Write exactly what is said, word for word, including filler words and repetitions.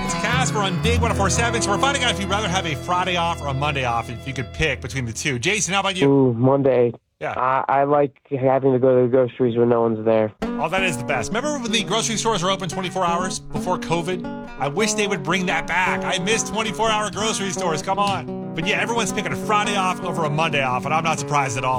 It's Casper on Big one oh four point seven. So we're finding out if you'd rather have a Friday off or a Monday off, if you could pick between the two. Jason, how about you? Ooh, Monday. Yeah. I, I like having to go to the groceries when no one's there. Oh, that is the best. Remember when the grocery stores were open twenty-four hours before COVID? I wish they would bring that back. I miss twenty-four hour grocery stores. Come on. But yeah, everyone's picking a Friday off over a Monday off, and I'm not surprised at all.